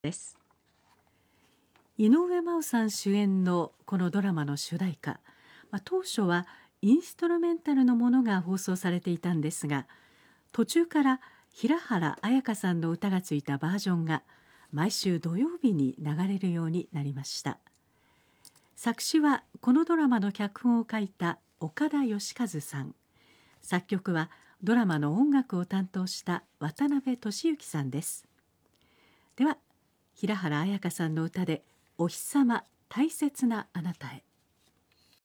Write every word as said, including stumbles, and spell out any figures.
です。井上真央さん主演のこのドラマの主題歌、まあ、当初はインストルメンタルのものが放送されていたんですが、途中から平原綾香さんの歌がついたバージョンが毎週土曜日に流れるようになりました。作詞はこのドラマの脚本を書いた岡田義和さん、作曲はドラマの音楽を担当した渡辺俊之さんです。では平原綾香さんの歌でお日様大切なあなたへ。